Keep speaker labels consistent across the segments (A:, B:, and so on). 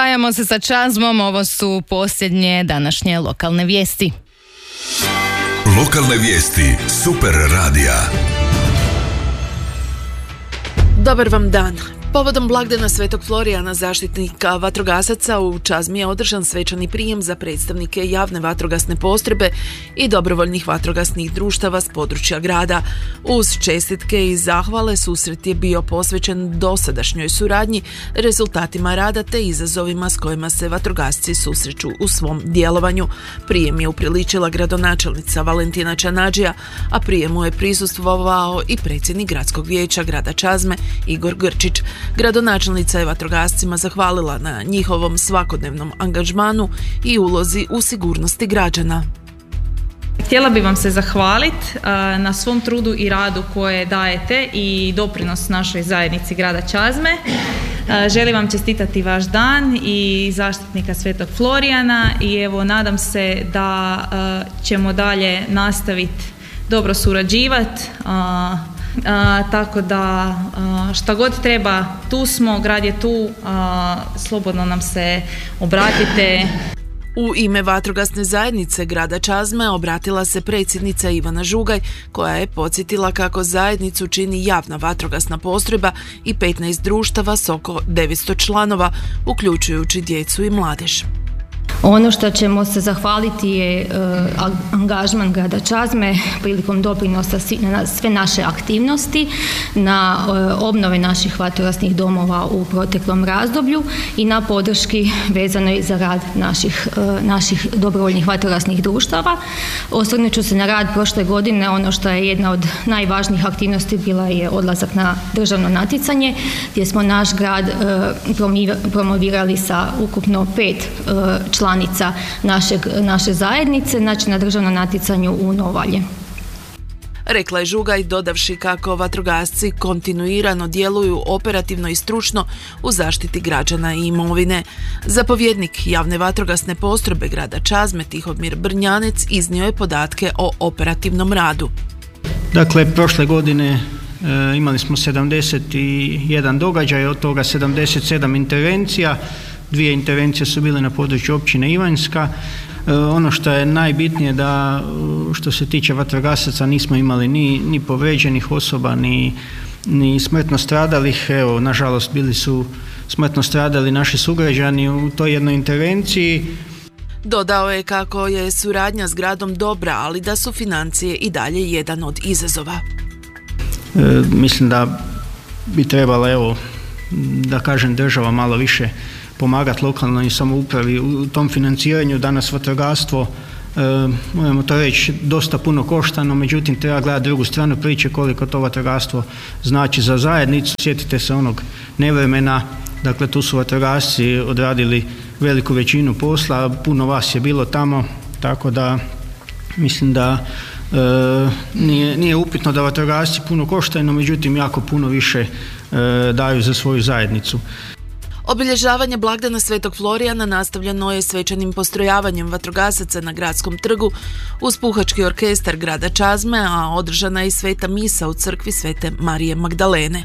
A: Spajamo se sa Čazmom, ovo su posljednje današnje lokalne vijesti.
B: Lokalne vijesti Super radija.
C: Dobar vam dan. Povodom blagdana Svetog Florijana, zaštitnika vatrogasaca, u Čazmi je održan svečani prijem za predstavnike javne vatrogasne postrojbe i dobrovoljnih vatrogasnih društava s područja grada. Uz čestitke i zahvale susret je bio posvećen dosadašnjoj suradnji, rezultatima rada te izazovima s kojima se vatrogasci susreću u svom djelovanju. Prijem je upriličila gradonačelnica Valentina Čanadžija, a prijemu je prisustvovao i predsjednik gradskog vijeća grada Čazme Igor Grčić. Gradonačelnica je vatrogascima zahvalila na njihovom svakodnevnom angažmanu i ulozi u sigurnosti građana.
D: Htjela bih vam se zahvaliti na svom trudu i radu koje dajete i doprinos našoj zajednici grada Čazme. Želim vam čestitati vaš dan i zaštitnika Svetog Florijana i evo nadam se da ćemo dalje nastaviti dobro surađivati. Tako da šta god treba, tu smo, grad je tu, slobodno nam se obratite.
C: U ime vatrogasne zajednice grada Čazme obratila se predsjednica Ivana Žugaj, koja je podsjetila kako zajednicu čini javna vatrogasna postrojba i 15 društava s oko 900 članova, uključujući djecu i mladež.
E: Ono što ćemo se zahvaliti je angažman grada Čazme prilikom doprinosa na sve naše aktivnosti, na obnove naših vatrogasnih domova u proteklom razdoblju i na podrški vezanoj za rad naših dobrovoljnih vatrogasnih društava. Osvrnut ću se na rad prošle godine. Ono što je jedna od najvažnijih aktivnosti bila je odlazak na državno natjecanje, gdje smo naš grad promovirali sa ukupno 5 članica naše zajednice, znači na državnom natjecanju u Novalje.
C: Rekla je Žugaj, dodavši kako vatrogasci kontinuirano djeluju operativno i stručno u zaštiti građana i imovine. Zapovjednik javne vatrogasne postrojbe grada Čazme Tihomir Brnjanec iznio je podatke o operativnom radu.
F: Dakle, prošle godine imali smo 71 događaj, od toga 77 intervencija. 2 intervencije su bile na području općine Ivanjska. Ono što je najbitnije da što se tiče vatrogasaca nismo imali ni povrijeđenih osoba, ni smrtno stradalih. Evo, nažalost, bili su smrtno stradali naši sugrađani u toj jednoj intervenciji.
C: Dodao je kako je suradnja s gradom dobra, ali da su financije i dalje jedan od izazova.
F: Mislim da bi trebala, evo, da kažem, država malo više pomagati lokalnoj samoupravi u tom financiranju. Danas vatrogastvo, možemo to reći, dosta puno košta, no međutim treba gledati drugu stranu priče, koliko to vatrogastvo znači za zajednicu. Sjetite se onog nevremena, dakle tu su vatrogasci odradili veliku većinu posla, puno vas je bilo tamo, tako da mislim da nije upitno da vatrogasci puno koštaju, no međutim jako puno više daju za svoju zajednicu.
C: Obilježavanje blagdana Svetog Florijana nastavljeno je svečanim postrojavanjem vatrogasaca na gradskom trgu uz puhački orkestar grada Čazme, a održana je i sveta misa u crkvi Svete Marije Magdalene.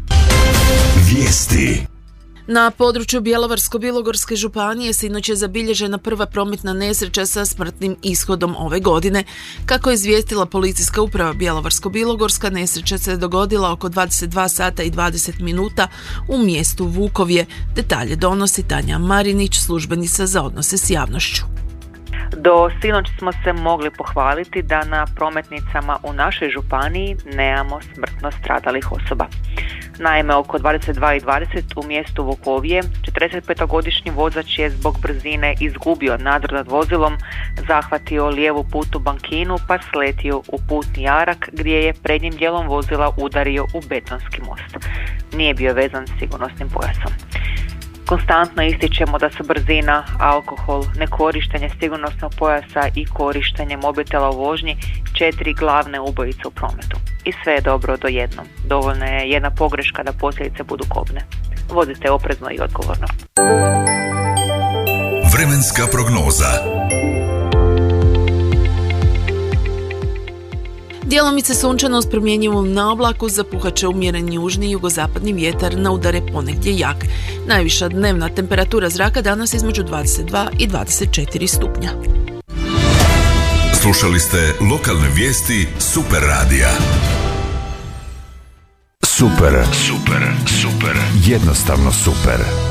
B: Vijesti.
C: Na području Bjelovarsko-bilogorske županije sinoć je zabilježena prva prometna nesreća sa smrtnim ishodom ove godine. Kako je izvijestila policijska uprava Bjelovarsko-bilogorska, nesreća se dogodila oko 22 sata i 20 minuta u mjestu Vukovje. Detalje donosi Tanja Marinić, službenica za odnose s javnošću.
G: Do sinoć smo se mogli pohvaliti da na prometnicama u našoj županiji nemamo smrtno stradalih osoba. Naime, oko 22:20 u mjestu Vukovje 45-godišnji vozač je zbog brzine izgubio nadzor nad vozilom, zahvatio lijevu putnu bankinu pa sletio u putni jarak gdje je prednjim dijelom vozila udario u betonski most. Nije bio vezan s sigurnosnim pojasom. Konstantno ističemo da su brzina, alkohol, nekorištenje sigurnosnog pojasa i korištenje mobitela u vožnji 4 glavne ubojice u prometu. I sve je dobro do jednom. Dovoljna je jedna pogreška da posljedice budu kobne. Vozite oprezno i odgovorno.
B: Vremenska prognoza.
C: Djelomice sunčano s promjenjivom na oblaku, zapuhat će umjeren južni i jugozapadni vjetar, na udare ponegdje jak. Najviša dnevna temperatura zraka danas između 22 i 24 stupnja.
B: Slušali ste lokalne vijesti Super radija. Super. Jednostavno super.